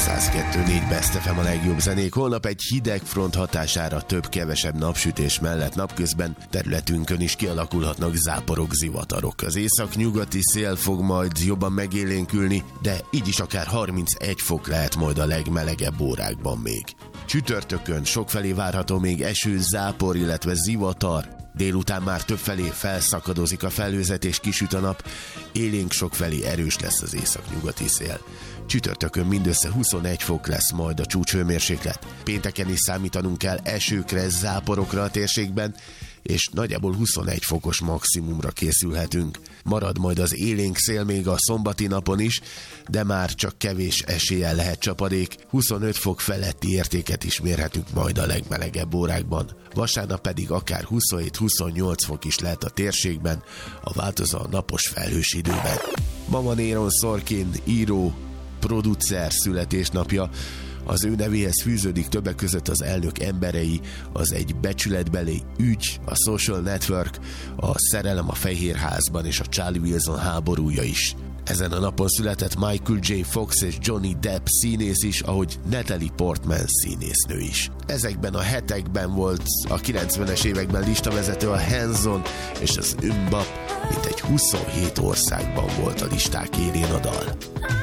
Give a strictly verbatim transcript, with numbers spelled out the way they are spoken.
száz kettő négy Best ef em a legjobb zenék. Holnap egy hideg front hatására több-kevesebb napsütés mellett napközben területünkön is kialakulhatnak záporok, zivatarok. Az északnyugati szél fog majd jobban megélénkülni, de így is akár harmincegy fok lehet majd a legmelegebb órákban még. Csütörtökön sokfelé várható még eső, zápor, illetve zivatar. Délután már többfelé felszakadozik a felhőzet és kisüt a nap, élénk sokfelé erős lesz az északnyugati szél. Csütörtökön mindössze huszonegy fok lesz majd a csúcshőmérséklet. Pénteken is számítanunk kell esőkre, záporokra a térségben, és nagyjából huszonegy fokos maximumra készülhetünk. Marad majd az élénk szél még a szombati napon is, de már csak kevés eséllyel lehet csapadék, huszonöt fok feletti értéket is mérhetünk majd a legmelegebb órákban. Vasárnap pedig akár huszonhét-huszonnyolc fok is lehet a térségben, a változó napos felhős időben. Ma van Aaron Sorkin, író, producer születésnapja. Az ő nevéhez fűződik többek között az Elnök emberei, az Egy becsületbeli ügy, a Social Network, a Szerelem a Fehérházban és a Charlie Wilson háborúja is. Ezen a napon született Michael J. Fox és Johnny Depp színész is, ahogy Natalie Portman színésznő is. Ezekben a hetekben volt a kilencvenes években listavezető a Hanson és az Mbap, mintegy huszonhét országban volt a listák élén a dal.